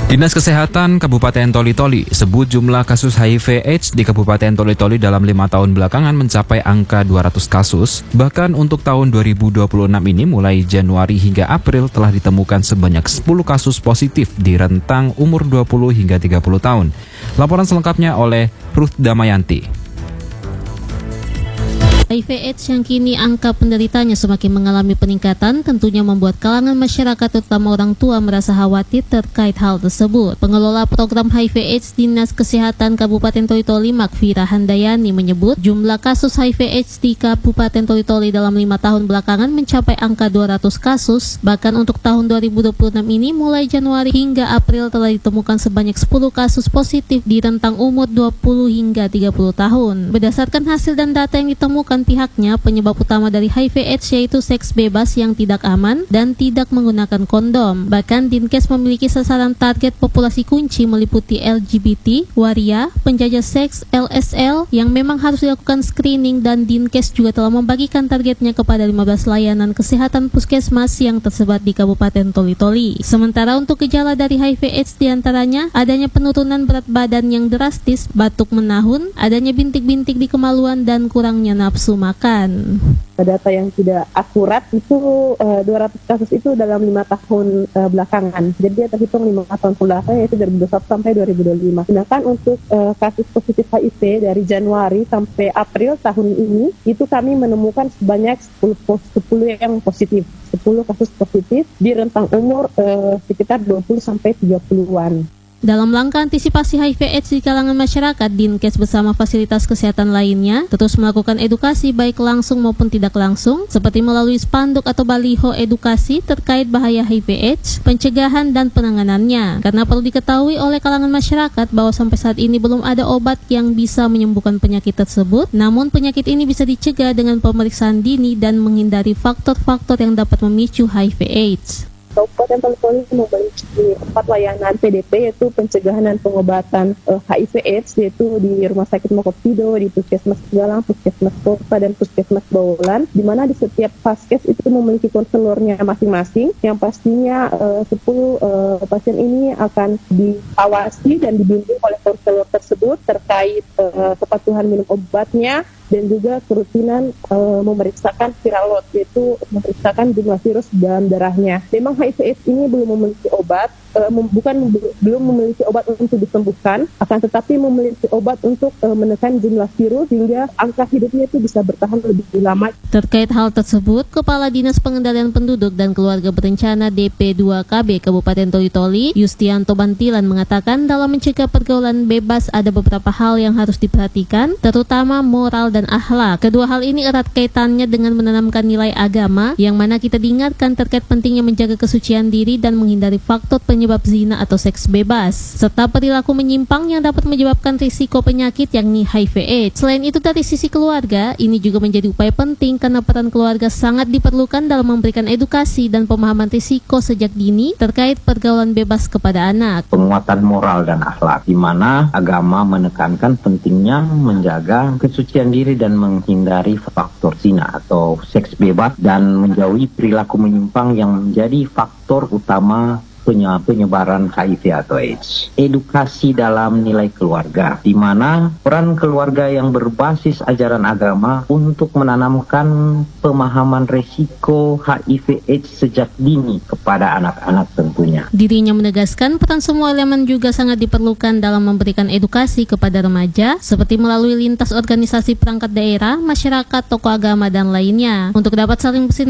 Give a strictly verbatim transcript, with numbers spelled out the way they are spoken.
Dinas Kesehatan Kabupaten Toli-Toli sebut jumlah kasus H I V AIDS di Kabupaten Toli-Toli dalam lima tahun belakangan mencapai angka dua ratus kasus. Bahkan untuk tahun dua ribu dua puluh enam ini mulai Januari hingga April telah ditemukan sebanyak sepuluh kasus positif di rentang umur dua puluh hingga tiga puluh tahun. Laporan selengkapnya oleh Ruth Damayanti. H I V AIDS yang kini angka penderitanya semakin mengalami peningkatan tentunya membuat kalangan masyarakat terutama orang tua merasa khawatir terkait hal tersebut. Pengelola program H I V AIDS Dinas Kesehatan Kabupaten Toli-Toli Makfira Handayani menyebut jumlah kasus H I V AIDS di Kabupaten Toli-Toli dalam lima tahun belakangan mencapai angka dua ratus kasus. Bahkan untuk tahun dua ribu dua puluh enam ini mulai Januari hingga April telah ditemukan sebanyak sepuluh kasus positif di rentang umur dua puluh hingga tiga puluh tahun. Berdasarkan hasil dan data yang ditemukan pihaknya, penyebab utama dari H I V AIDS yaitu seks bebas yang tidak aman dan tidak menggunakan kondom. Bahkan Dinkes memiliki sasaran target populasi kunci meliputi L G B T, waria, penjajah seks, L S L yang memang harus dilakukan screening, dan Dinkes juga telah membagikan targetnya kepada lima belas layanan kesehatan puskesmas yang tersebar di Kabupaten Toli-Toli. Sementara untuk gejala dari H I V AIDS diantaranya adanya penurunan berat badan yang drastis, batuk menahun, adanya bintik-bintik di kemaluan, dan kurangnya nafsu makan. Data yang tidak akurat itu uh, dua ratus kasus itu dalam lima tahun uh, belakangan. Jadi dia terhitung lima tahun belakangan, yaitu dari dua ribu dua puluh satu sampai dua ribu dua puluh lima. Sedangkan untuk uh, kasus positif H I V dari Januari sampai April tahun ini itu kami menemukan sebanyak sepuluh yang positif. sepuluh kasus positif di rentang umur uh, sekitar dua puluh sampai tiga puluhan. Dalam langkah antisipasi H I V AIDS di kalangan masyarakat, Dinkes bersama fasilitas kesehatan lainnya terus melakukan edukasi baik langsung maupun tidak langsung, seperti melalui spanduk atau baliho edukasi terkait bahaya H I V AIDS, pencegahan dan penanganannya. Karena perlu diketahui oleh kalangan masyarakat bahwa sampai saat ini belum ada obat yang bisa menyembuhkan penyakit tersebut, namun penyakit ini bisa dicegah dengan pemeriksaan dini dan menghindari faktor-faktor yang dapat memicu H I V AIDS. Kabupaten Toli-Toli memiliki empat layanan P D P, yaitu pencegahan dan pengobatan uh, H I V AIDS, yaitu di Rumah Sakit Mokopido, di Puskesmas Galang, Puskesmas Kota, dan Puskesmas Baulan, di mana di setiap paskes itu memiliki konselornya masing-masing, yang pastinya uh, sepuluh uh, pasien ini akan diawasi dan dibimbing oleh konselor tersebut terkait uh, kepatuhan minum obatnya, dan juga kerutinan uh, memeriksakan viral load, yaitu memeriksakan jumlah virus dalam darahnya. Memang H I V AIDS ini belum memiliki obat, uh, mem- bukan be- belum memiliki obat untuk disembuhkan, akan tetapi memiliki obat untuk uh, menekan jumlah virus sehingga angka hidupnya itu bisa bertahan lebih lama. Terkait hal tersebut, Kepala Dinas Pengendalian Penduduk dan Keluarga Berencana D P dua K B Kabupaten Toli-Toli, Yustianto Bantilan mengatakan dalam mencegah pergaulan bebas ada beberapa hal yang harus diperhatikan, terutama moral dan dan akhlak. Kedua hal ini erat kaitannya dengan menanamkan nilai agama, yang mana kita diingatkan terkait pentingnya menjaga kesucian diri dan menghindari faktor penyebab zina atau seks bebas, serta perilaku menyimpang yang dapat menyebabkan risiko penyakit yakni H I V AIDS. Selain itu, dari sisi keluarga, ini juga menjadi upaya penting karena peran keluarga sangat diperlukan dalam memberikan edukasi dan pemahaman risiko sejak dini terkait pergaulan bebas kepada anak. Penguatan moral dan akhlak, di mana agama menekankan pentingnya menjaga kesucian diri dan menghindari faktor zina atau seks bebas dan menjauhi perilaku menyimpang yang menjadi faktor utama penyebaran H I V atau AIDS. Edukasi dalam nilai keluarga, di mana peran keluarga yang berbasis ajaran agama untuk menanamkan pemahaman resiko H I V AIDS sejak dini kepada anak-anak tentunya. Dirinya menegaskan peran semua elemen juga sangat diperlukan dalam memberikan edukasi kepada remaja, seperti melalui lintas organisasi perangkat daerah, masyarakat, tokoh agama, dan lainnya. Untuk dapat saling bersinergi